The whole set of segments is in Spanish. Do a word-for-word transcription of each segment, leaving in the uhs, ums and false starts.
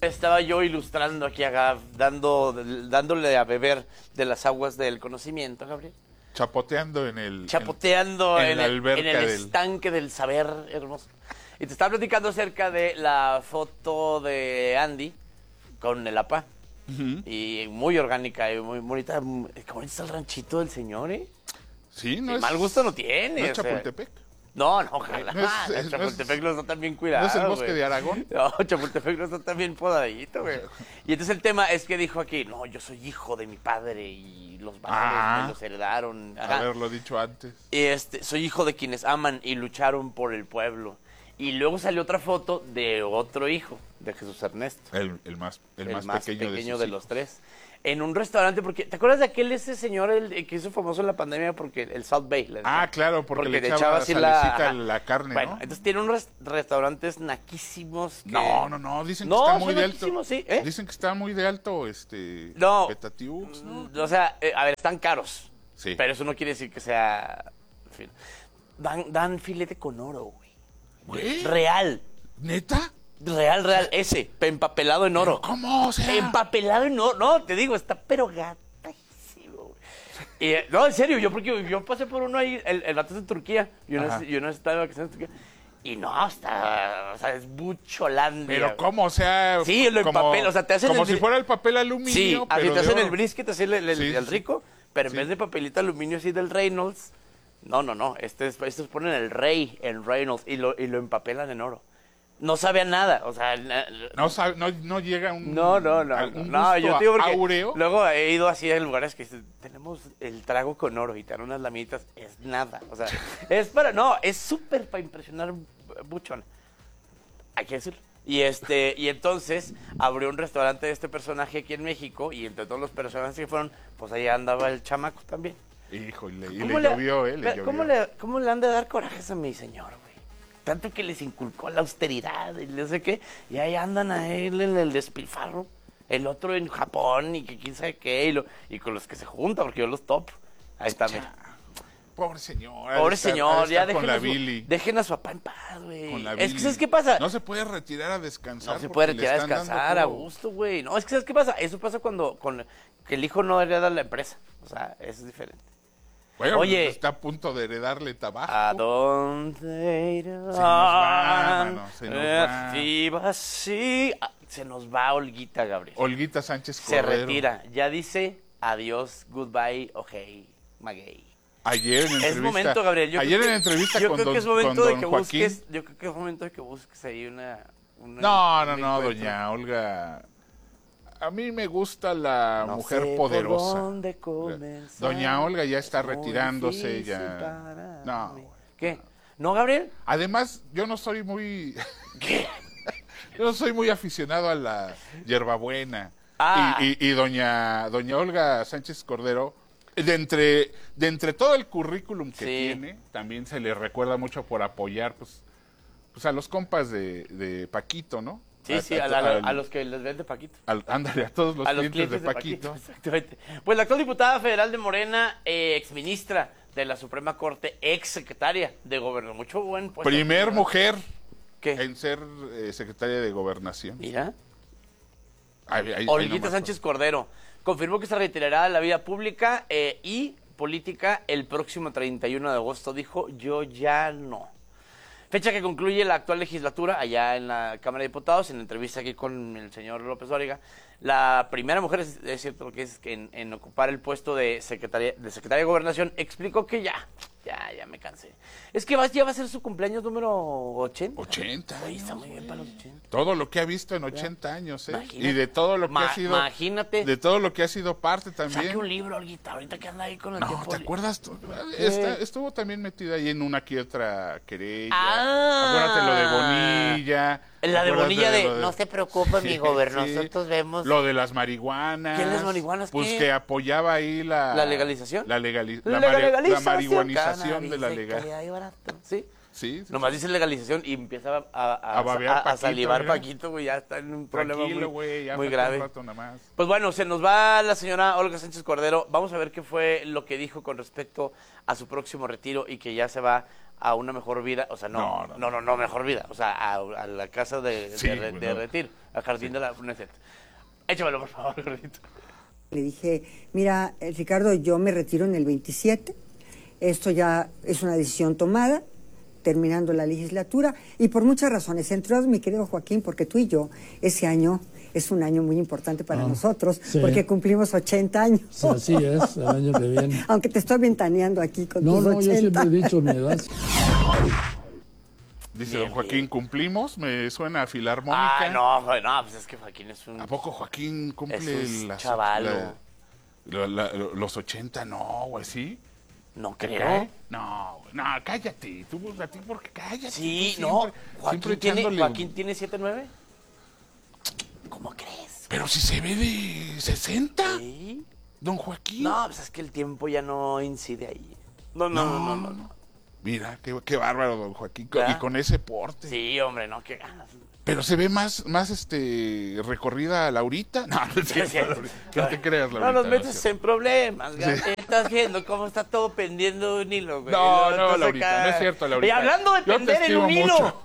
Estaba yo ilustrando aquí a Gab, dando, dándole a beber de las aguas del conocimiento, Gabriel. Chapoteando en el... Chapoteando en, en, en, la el, en el del... estanque del saber hermoso. Y te estaba platicando acerca de la foto de Andy con el A P A. Uh-huh. Y muy orgánica y muy bonita. Qué bonito está el ranchito del señor, ¿eh? Sí, no y es... mal gusto no tiene. ¿No es o sea, Chapultepec? No, no, ojalá. No es, es, Chapultepec no, es, no está tan bien cuidado. ¿No es el bosque wey. de Aragón? No, Chapultepec no está tan bien podadito, güey. Y entonces el tema es que dijo aquí, no, yo soy hijo de mi padre y los valores ah, me los heredaron. Ajá. Haberlo dicho antes. Y este, soy hijo de quienes aman y lucharon por el pueblo. Y luego salió otra foto de otro hijo, de Jesús Ernesto. El, el más, el el más, más pequeño, pequeño de, de los tres. En un restaurante, porque ¿te acuerdas de aquel ese señor el, el que hizo famoso en la pandemia porque el South Bay? Le ah, claro, porque, porque le echaba, echaba así la, la carne, bueno, ¿no? entonces tiene unos restaurantes naquísimos que... No, no, no, dicen no, que está muy de alto. Sí, ¿eh? Dicen que está muy de alto, este... No, Petatiux, ¿no? O sea, eh, a ver, están caros. Sí. Pero eso no quiere decir que sea... En fin. Dan, dan filete con oro, güey. Real. ¿Neta? Real, real, ese, empapelado en oro. ¿Pero cómo? O sea... Empapelado en oro. No, te digo, está pero gatísimo. Y, no, en serio, yo porque yo pasé por uno ahí, el, el vato es de Turquía. Yo no, yo no estaba de vacaciones en Turquía. Y no, está, o sea, es bucholandia. ¿Pero cómo? O sea... Sí, lo empapel, o sea, te hacen... Como el, si fuera el papel aluminio, sí, pero así te hacen oro. el brisket, así el, el, sí, el rico, pero en sí. vez de papelito aluminio así del Reynolds, no, no, no, este es, estos ponen el rey en Reynolds y lo, y lo empapelan en oro. No sabe a nada, o sea... No, sabe, no, no llega un... No, no, no, un no, yo te digo porque áureo. luego he ido así a lugares que dicen, tenemos el trago con oro y te dan unas lamitas, es nada, o sea, es para, no, es súper para impresionar buchón, hay que decirlo. Y este, y entonces abrió un restaurante de este personaje aquí en México y entre todos los personajes que fueron, pues ahí andaba el chamaco también. Híjole, y le llovió, eh, le llovió. ¿Cómo le, cómo le han de dar corajes a mi señor, güey? Tanto que les inculcó la austeridad y no sé qué, y ahí andan a él en el despilfarro, el otro en Japón y que quién sabe qué, y, lo, y con los que se junta, porque yo los top. Ahí está, mira. Pobre señor. Pobre estar, señor, ya dejen la a, su, dejen a su papá en paz, güey. Es que, ¿sabes qué pasa? No se puede retirar a descansar. No se puede retirar a descansar a gusto, güey. No, es que, ¿sabes qué pasa? Eso pasa cuando con, que el hijo no hereda la empresa. O sea, eso es diferente. Bueno, oye, está a punto de heredarle tabaco. ¿A dónde irá? Se nos va, mano, se nos va. Sí, va, sí. Se nos va Olguita, Gabriel. Olguita Sánchez Cordero. Se retira. Ya dice adiós, goodbye, okay, maguey. Ayer en entrevista. Es momento, Gabriel. Yo ayer que, en entrevista yo con creo don, que es momento con don de que Joaquín. Busques, yo creo que es momento de que busques ahí una... una no, no, un no, encuentro. Doña Olga... A mí me gusta la no mujer sé poderosa. Por dónde comenzar, Doña Olga ya está retirándose ya. No. ¿Qué? ¿No, Gabriel? Además, yo no soy muy ¿Qué? Yo no soy muy aficionado a la hierbabuena. Ah. Y, y, y doña doña Olga Sánchez Cordero, de entre de entre todo el currículum que sí. tiene, también se le recuerda mucho por apoyar pues pues a los compas de, de Paquito, ¿no? Sí, a, sí, a, a, la, al, a los que les vende Paquito. Al, ándale, a todos los, a clientes, los clientes de, de Paquito. Paquito. Exactamente. Pues la actual diputada federal de Morena, eh, exministra de la Suprema Corte, ex secretaria de Gobernación. Mucho buen puesto. Primer mujer ¿Qué? en ser eh, secretaria de Gobernación. Mira. Ahí, ahí, Olguita ahí Sánchez Cordero confirmó que se retirará de la vida pública eh, y política el próximo treinta y uno de agosto. Dijo, yo ya no. Fecha que concluye la actual legislatura allá en la Cámara de Diputados. En la entrevista aquí con el señor López Dóriga, la primera mujer, es, es cierto que es que en, en ocupar el puesto de secretaria, de secretaria de Gobernación, explicó que ya, ya, ya me cansé. Es que va, ya va a ser su cumpleaños número ochenta. ochenta. Oye, está muy bien para los ochenta. Todo lo que ha visto en ochenta ya. años, ¿eh? Imagínate. Y de todo lo que Ma ha sido. Imagínate. De todo lo que ha sido parte también. Saque un libro, Olguita, ahorita que anda ahí con el no, tiempo. ¿te acuerdas? Está, estuvo también metida ahí en una que otra querella. Ah. Acuérdate lo de Bonilla. La de Bonilla de, de, de, no se preocupe, sí, mi gobernador, sí. Nosotros vemos... Lo de las marihuanas. ¿Qué las marihuanas? Pues ¿qué? que apoyaba ahí la... ¿La legalización? La, legali la, la, legalización, la marihuanización de la legalización. ¿Sí? Sí, sí. Nomás dice legalización y empieza a, a, a, a, babear a, Paquito, a salivar mira. Paquito, güey, ya está en un problema Tranquilo, muy, wey, ya muy grave. Un rato nada más. Pues bueno, se nos va la señora Olga Sánchez Cordero. Vamos a ver qué fue lo que dijo con respecto a su próximo retiro y que ya se va a una mejor vida, o sea, no, no, no, no, no, no mejor vida, o sea, a, a la casa de, sí, de, de, bueno. de retiro, al jardín sí. de la U N E C E T. Échamelo, por favor, gordito. Le dije, mira, Ricardo, yo me retiro en el veintisiete, esto ya es una decisión tomada, terminando la legislatura, y por muchas razones, entre otras, mi querido Joaquín, porque tú y yo, ese año es un año muy importante para ah, nosotros, sí. porque cumplimos ochenta años. Sí, así es, el año que viene. Aunque te estoy ventaneando aquí con no, tus no, ochenta. No, yo siempre he dicho mi edad. Dice don Joaquín, ¿cumplimos? Me suena a filarmónica. Ah, no, no, pues es que Joaquín es un... ¿A poco Joaquín cumple es un las, chavalo. La, la, la, los ochenta? No, güey, ¿sí? No creo. No, no, cállate. Tú, a ti, porque cállate. Sí, siempre, no. Joaquín, siempre tiene, echándole... Joaquín tiene siete nueve. ¿Cómo crees? Pero si se ve de sesenta. ¿Sí? Don Joaquín. No, pues es que el tiempo ya no incide ahí. No, no, no, no, no. no, no. Mira, qué, qué bárbaro, don Joaquín. ¿Ya? Y con ese porte. Sí, hombre, no, qué ganas. Pero se ve más, más este, recorrida a Laurita. No, no, sí, sí, no te creas, Laurita. No nos metes no, en problemas, sí. Estás viendo cómo está todo pendiendo un hilo, güey. No, no, Laurita, acá... no es cierto, Laurita. Y hablando de Yo pender en un hilo. Mucho.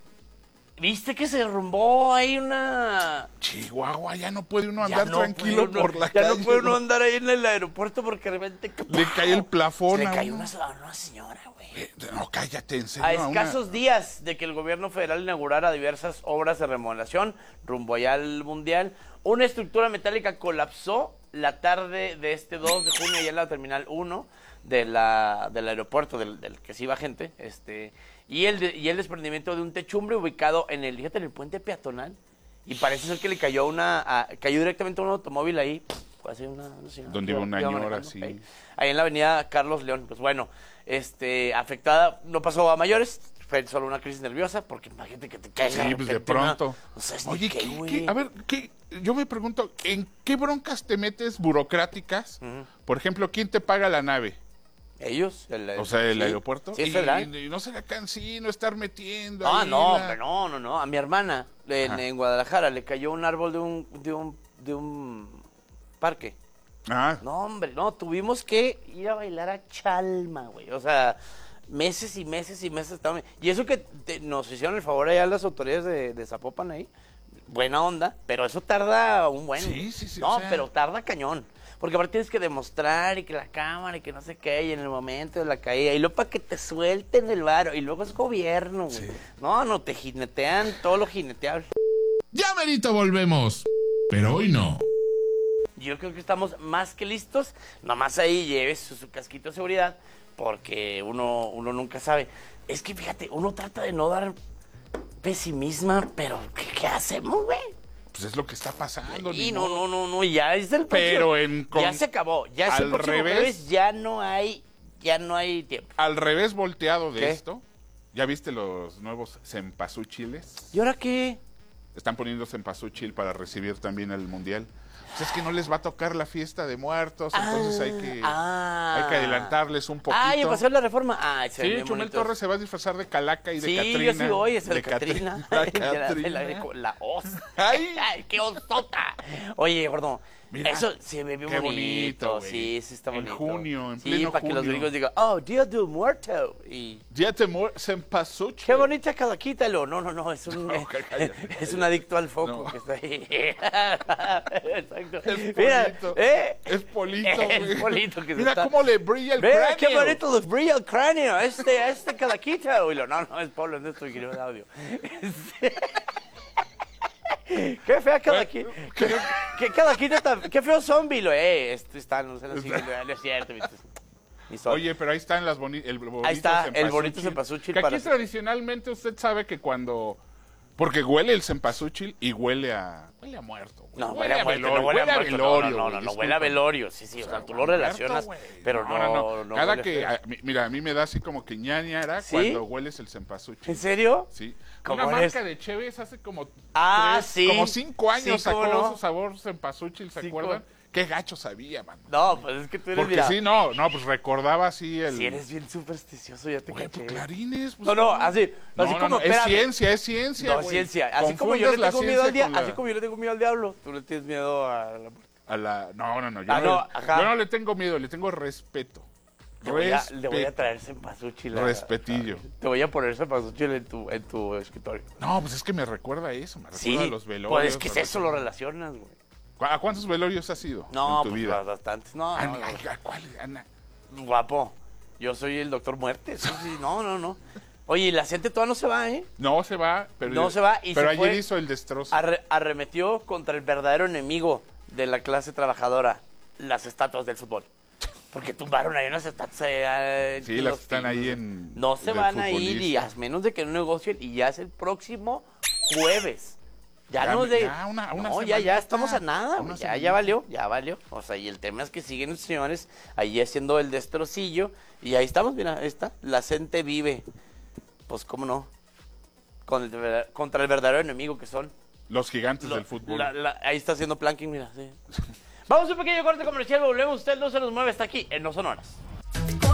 ¿Viste que se derrumbó ahí una...? Chihuahua, ya no puede uno andar no tranquilo uno, por la ya calle. Ya no puede uno andar ahí en el aeropuerto porque de repente... Le cae el plafón se a Le cayó uno. una, una señora, güey. Eh, no, cállate, en serio. A escasos una... días de que el gobierno federal inaugurara diversas obras de remodelación rumbo allá al Mundial, una estructura metálica colapsó la tarde de este dos de junio allá en la Terminal uno de la, del aeropuerto del, del que se iba gente, este... Y el, de, y el desprendimiento de un techumbre ubicado en el, fíjate, en el puente peatonal. Y parece ser que le cayó una, a, cayó directamente a un automóvil ahí. Así una, no sé, donde iba un año ahora sí. Ahí, ahí en la avenida Carlos León. Pues bueno, este, afectada, no pasó a mayores, fue solo una crisis nerviosa, porque imagínate que te caes. Sí, pues de pronto. No, no sabes Oye, qué, ¿qué, qué, a ver, ¿qué? Yo me pregunto, ¿en qué broncas te metes burocráticas? Uh-huh. Por ejemplo, ¿quién te paga la nave? Ellos, el, el, o sea, el sí, aeropuerto. Sí, es y, federal. Y, y no será cansino estar metiendo. Ah, ahí no, la... no, no, no. A mi hermana en, en Guadalajara le cayó un árbol de un, de un, de un parque. Ah. No, hombre, no, tuvimos que ir a bailar a Chalma, güey. O sea, meses y meses y meses. Y eso que te, nos hicieron el favor allá las autoridades de, de Zapopan ahí. Buena onda, pero eso tarda un buen. Sí, sí, sí. No, o sea... pero tarda cañón. Porque aparte tienes que demostrar y que la cámara y que no sé qué, y en el momento de la caída, y luego para que te suelten el varo, y luego es gobierno, güey. Sí. No, no, te jinetean todo lo jineteable. Ya merito volvemos, pero hoy no. Yo creo que estamos más que listos, nomás ahí lleves su, su casquito de seguridad, porque uno, uno nunca sabe. Es que fíjate, uno trata de no dar pesimismo, pero ¿qué, qué hacemos, güey? Pues es lo que está pasando. Y no, no, no, no, ya es el próximo. Pero en con... ya se acabó, ya es el próximo revés, jueves, ya no hay, ya no hay tiempo. Al revés volteado de ¿Qué? Esto, ¿ya viste los nuevos cempasúchiles? ¿Y ahora qué? Están poniendo cempasúchil para recibir también el mundial. Pues es que no les va a tocar la fiesta de muertos, ah, entonces hay que ah, hay que adelantarles un poquito. Ah, ¿y pasó la reforma? Ah, sí, Chumel bonitos. Torres se va a disfrazar de Calaca y de sí, Catrina. Sí, yo sí voy, es de, de Catrina. Catrina. La, Catrina. La, la, la os. Ay. Ay, qué osota. Oye, gordo, mira, eso se me vio bonito. bonito sí, sí está bonito. En junio, en sí, pleno para junio. que los gringos digan, oh, Día del Muerto. Y... Día del Muerto, cempasúchil. Qué bonita cada quítalo. No, no, no, es un, no, cállate, es un adicto al foco no. que está ahí. Exacto. Es Mira, polito. ¿eh? Es polito, Es polito que Mira se está... cómo le brilla el Mira, cráneo. qué bonito le brilla el cráneo. Este, este calaquita. Y lo, no, no, es Pablo, es nuestro ingeniero de audio. Qué fea cada quien. Qué, qué, cada quien está, qué feo zombie lo eh. Esto está, no sé, no, no es cierto. Oye, pero ahí están las boni el bonito Ahí está el bonito cempasúchil. Que aquí para... tradicionalmente usted sabe que cuando porque huele el cempasúchil y huele a huele a muerto. No, huele, huele a velorio, no huele a velorio. No, no, no, no, huele a velorio. Sí, sí, o sea, tú lo relacionas, muerto, pero no, no, no, no Cada que, a, mira, a mí me da así como que ñañara ¿sí? cuando hueles el cempasúchil. ¿En serio? Sí. Una eres? marca de Cheves hace como ah, tres, sí. como cinco años sí, sacó no? su sabor cempasúchil, ¿se sí, acuerdan? ¿Cómo? Qué gacho sabía, mano. No, pues es que tú eres, Porque mira, sí, no, no, pues recordaba así el... Si eres bien supersticioso, ya te Güey, caché. pues clarines, pues... No, no, así, no, así no, como, no, es ciencia, es ciencia, No, güey. ciencia. Así como yo le Confundes tengo la miedo al ciencia diablo, con la- así como yo le tengo miedo al diablo, tú le tienes miedo a la muerte. A la... No, no, no, yo, Ah, no, no, le- ajá. yo no le tengo miedo, le tengo respeto. Le voy, a, le voy a traer cempasúchil. Respetillo. Te voy a poner cempasúchil en tu, en tu escritorio. No, pues es que me recuerda a eso, me recuerda Sí, a los velorios. pues es que es eso lo relacionas, güey. ¿A cuántos velorios has ido No, en tu pues vida? bastantes. No, Ana, no, ay, ¿a cuál, Ana? guapo. Yo soy el doctor muerte. Sí, sí, no, no, no. Oye, y la gente todavía no se va, ¿eh? No se va, pero, No se va y pero se ayer fue. hizo el destrozo. Arre- arremetió contra el verdadero enemigo de la clase trabajadora, las estatuas del fútbol. Porque tumbaron ahí unas estatuas. Eh, Sí, las que están ahí en... No se del van a ir y futbolista. a menos de que no negocien y ya es el próximo jueves. Ya, Ya, no de... ya, una- una no, ya, ya semanita, estamos a nada, güey. una Ya, semanita. ya valió, ya valió. O sea, y el tema es que siguen los señores ahí haciendo el destrocillo. Y ahí estamos, mira, ahí está. La gente vive. Pues, ¿cómo no? Con el ver- contra el verdadero enemigo que son. Los gigantes Lo- del fútbol. la- la- ahí está haciendo planking, mira. Sí. Vamos a un pequeño corte comercial, volvemos. Usted no se nos mueve, está aquí en No Son Horas.